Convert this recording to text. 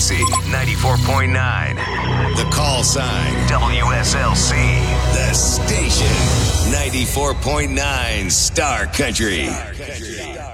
Frequency 94.9. The call sign WSLC. The station 94.9 Star Country.